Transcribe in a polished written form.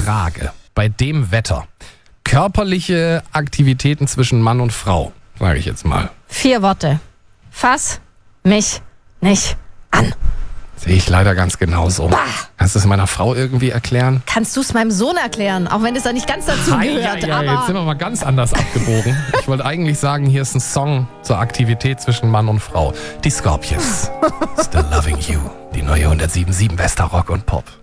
Frage. Bei dem Wetter. Körperliche Aktivitäten zwischen Mann und Frau, sage ich jetzt mal. 4 Worte. Fass mich nicht an. Sehe ich leider ganz genauso. Bah. Kannst du es meiner Frau irgendwie erklären? Kannst du es meinem Sohn erklären, auch wenn es da nicht ganz dazu gehört. Ja, aber jetzt sind wir mal ganz anders abgebogen. Ich wollte eigentlich sagen, hier ist ein Song zur Aktivität zwischen Mann und Frau. Die Scorpions. Still Loving You. Die neue 107.7 Bester Rock und Pop.